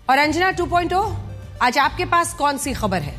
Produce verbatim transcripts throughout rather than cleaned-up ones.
और Anjana two point ओ, आज आपके पास कौन सी खबर है?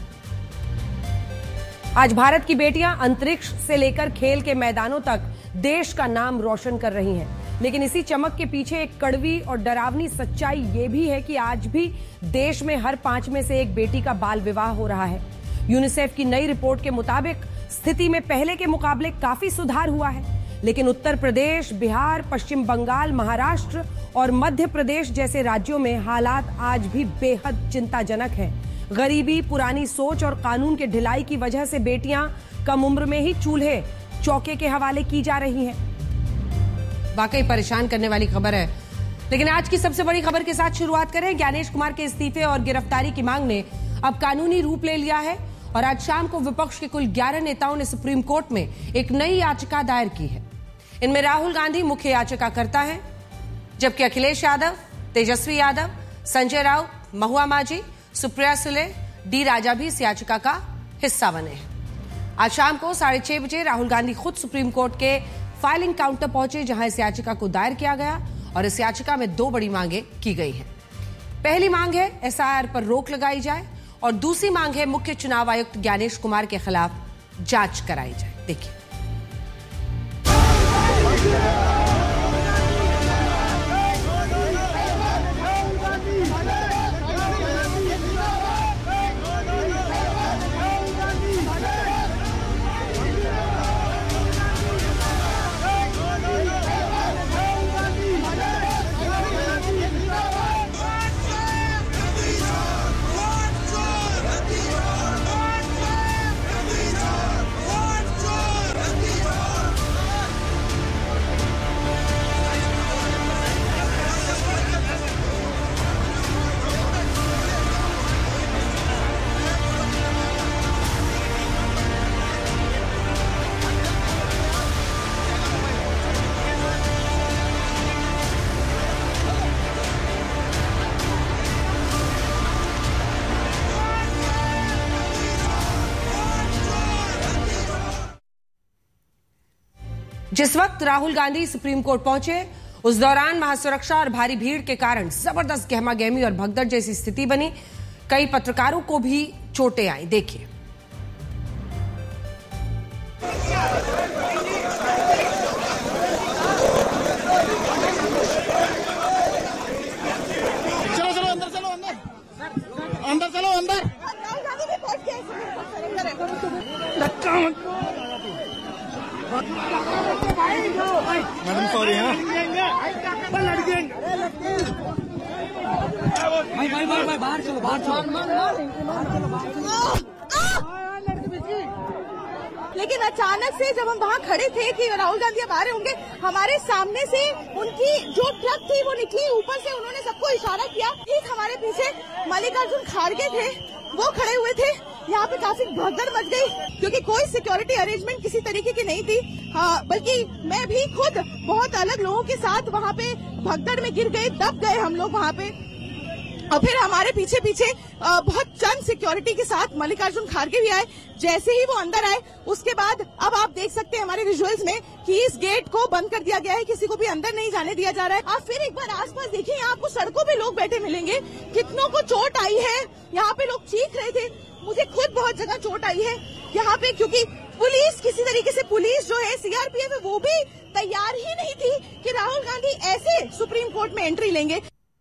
आज भारत की बेटियां अंतरिक्ष से लेकर खेल के मैदानों तक देश का नाम रोशन कर रही हैं। लेकिन इसी चमक के पीछे एक कड़वी और डरावनी सच्चाई ये भी है कि आज भी देश में हर पांच में से एक बेटी का बाल विवाह हो रहा है। यूनिसेफ की नई रिपोर्ट के मुताबिक स्थिति में पहले के मुकाबले काफी सुधार हुआ है, लेकिन उत्तर प्रदेश, बिहार, पश्चिम बंगाल, महाराष्ट्र और मध्य प्रदेश जैसे राज्यों में हालात आज भी बेहद चिंताजनक हैं। गरीबी, पुरानी सोच और कानून के ढिलाई की वजह से बेटियां कम उम्र में ही चूल्हे चौके के हवाले की जा रही हैं। वाकई परेशान करने वाली खबर है। लेकिन आज की सबसे बड़ी खबर के साथ शुरुआत करें। ज्ञानेश कुमार के इस्तीफे और गिरफ्तारी की मांग ने अब कानूनी रूप ले लिया है और आज शाम को विपक्ष के कुल ग्यारह नेताओं ने सुप्रीम कोर्ट में एक नई याचिका दायर की है। इनमें राहुल गांधी मुख्य याचिकाकर्ता हैं, जबकि अखिलेश यादव, तेजस्वी यादव, संजय राउत, महुआ माझी, सुप्रिया सुले, डी राजा भी इस याचिका का हिस्सा बने हैं। आज शाम को साढ़े छह बजे राहुल गांधी खुद सुप्रीम कोर्ट के फाइलिंग काउंटर पहुंचे, जहां इस याचिका को दायर किया गया और इस याचिका में दो बड़ी मांगे की गई हैं। पहली मांग है एसआईआर पर रोक लगाई जाए और दूसरी मांग है मुख्य चुनाव आयुक्त ज्ञानेश कुमार के खिलाफ जांच कराई जाए। देखिए, जिस वक्त राहुल गांधी सुप्रीम कोर्ट पहुंचे उस दौरान महासुरक्षा और भारी भीड़ के कारण जबरदस्त गहमागहमी और भगदड़ जैसी स्थिति बनी। कई पत्रकारों को भी चोटें आई। देखिए, चलो चलो अंदर चलो अंदर अंदर चलो अंदर मैडम सॉरी है भाई भाई भाई भाई बाहर चलो बाहर चलो। लेकिन अचानक से जब हम वहाँ खड़े थे कि राहुल गांधी अब आ रहे होंगे, हमारे सामने से उनकी जो ट्रक थी वो निकली, ऊपर से उन्होंने सबको इशारा किया। ठीक हमारे पीछे मल्लिकार्जुन खड़गे थे, वो खड़े हुए थे। यहाँ पे काफी भगदड़ मच गई क्योंकि कोई सिक्योरिटी अरेंजमेंट किसी तरीके की नहीं थी। हाँ, बल्कि मैं भी खुद बहुत अलग लोगों के साथ वहाँ पे भगदड़ में गिर गए, दब गए हम लोग वहाँ पे। और फिर हमारे पीछे पीछे बहुत चंद सिक्योरिटी के साथ मल्लिकार्जुन खड़गे भी आए। जैसे ही वो अंदर आए उसके बाद अब आप देख सकते हैं हमारे विजुअल्स में कि इस गेट को बंद कर दिया गया है, किसी को भी अंदर नहीं जाने दिया जा रहा है। आप फिर एक बार आसपास देखिए, यहाँ आपको सड़कों पे लोग बैठे मिलेंगे। कितनों को चोट आई है, यहाँ पे लोग चीख रहे थे। मुझे खुद बहुत जगह चोट आई है यहाँ पे, क्योंकि पुलिस किसी तरीके से, पुलिस जो है सीआरपीएफ है, वो भी तैयार ही नहीं थी कि राहुल गांधी ऐसे सुप्रीम कोर्ट में एंट्री लेंगे।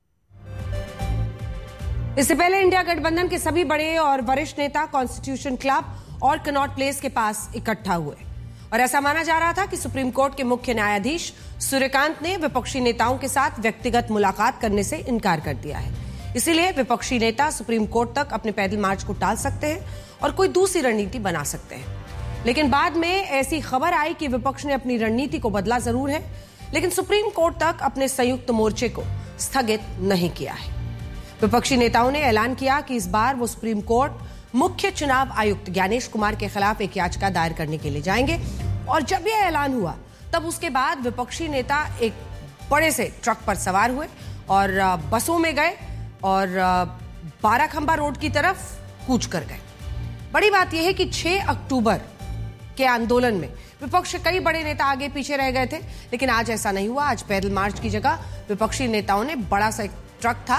इससे पहले इंडिया गठबंधन के सभी बड़े और वरिष्ठ नेता कॉन्स्टिट्यूशन क्लब और कनॉट प्लेस के पास इकट्ठा हुए और ऐसा माना जा रहा था कि सुप्रीम कोर्ट के मुख्य न्यायाधीश सूर्यकांत ने विपक्षी नेताओं के साथ व्यक्तिगत मुलाकात करने से इनकार कर दिया है। इसीलिए विपक्षी नेता सुप्रीम कोर्ट तक अपने पैदल मार्च को टाल सकते हैं और कोई दूसरी रणनीति बना सकते हैं। लेकिन बाद में ऐसी खबर आई कि विपक्ष ने अपनी रणनीति को बदला जरूर है, लेकिन सुप्रीम कोर्ट तक अपने संयुक्त मोर्चे को स्थगित नहीं किया है। विपक्षी नेताओं ने ऐलान किया कि इस बार वो सुप्रीम कोर्ट मुख्य चुनाव आयुक्त ज्ञानेश कुमार के खिलाफ एक याचिका दायर करने के लिए जाएंगे। और जब यह ऐलान हुआ तब उसके बाद विपक्षी नेता एक बड़े से ट्रक पर सवार हुए और बसों में गए और बारह खंबा रोड की तरफ कूच कर गए। बड़ी बात यह है कि छह अक्टूबर के आंदोलन में विपक्ष के कई बड़े नेता आगे पीछे रह गए थे, लेकिन आज ऐसा नहीं हुआ। आज पैदल मार्च की जगह विपक्षी नेताओं ने बड़ा सा एक ट्रक था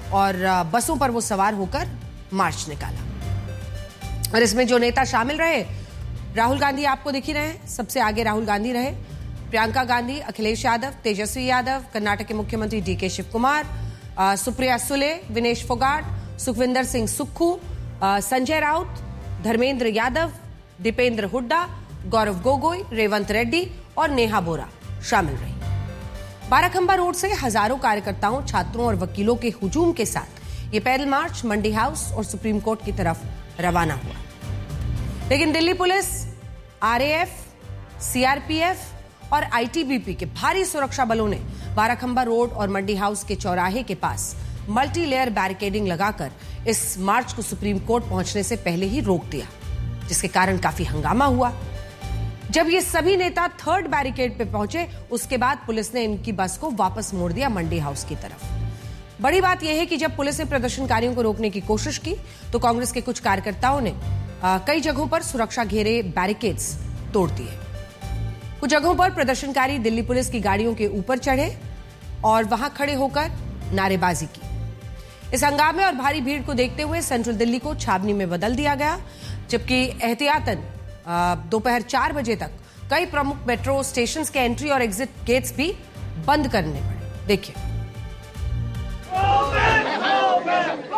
और बसों पर वो सवार होकर मार्च निकाला। और इसमें जो नेता शामिल रहे, राहुल गांधी आपको दिख ही रहे हैं, सबसे आगे राहुल गांधी रहे, प्रियंका गांधी, अखिलेश यादव, तेजस्वी यादव, कर्नाटक के मुख्यमंत्री डी के शिव कुमार, सुप्रिया सुले, विनेश फोगाट, सुखविंदर सिंह सुक्खू, संजय राउत, धर्मेंद्र यादव, दीपेंद्र हुड्डा, गौरव गोगोई, रेवंत रेड्डी और नेहा बोरा शामिल रही। बाराखंबा रोड से हजारों कार्यकर्ताओं, छात्रों और वकीलों के हुजूम के साथ ये पैदल मार्च मंडी हाउस और सुप्रीम कोर्ट की तरफ रवाना हुआ। लेकिन दिल्ली पुलिस, आरएएफ, सीआरपीएफ और आईटीबीपी के भारी सुरक्षा बलों ने बाराखंबा रोड और मंडी हाउस के चौराहे के पास मल्टी लेयर बैरिकेडिंग लगाकर इस मार्च को सुप्रीम कोर्ट पहुंचने से पहले ही रोक दिया, जिसके कारण काफी हंगामा हुआ। जब ये सभी नेता थर्ड बैरिकेड पे पहुंचे, उसके बाद पुलिस ने इनकी बस को वापस मोड़ दिया मंडी हाउस की तरफ। बड़ी बात यह है कि जब पुलिस ने प्रदर्शनकारियों को रोकने की कोशिश की तो कांग्रेस के कुछ कार्यकर्ताओं ने आ, कई जगहों पर सुरक्षा घेरे बैरिकेड्स तोड़ दिए। कुछ जगहों पर प्रदर्शनकारी दिल्ली पुलिस की गाड़ियों के ऊपर चढ़े और वहां खड़े होकर नारेबाजी की। इस हंगामे और भारी भीड़ को देखते हुए सेंट्रल दिल्ली को छावनी में बदल दिया गया, जबकि एहतियातन दोपहर चार बजे तक कई प्रमुख मेट्रो स्टेशन के एंट्री और एग्जिट गेट्स भी बंद करने पड़े। देखिए।